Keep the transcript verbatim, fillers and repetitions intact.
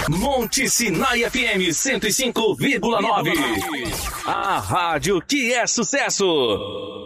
Monte Sinai F M cento e cinco vírgula nove. A rádio que é sucesso.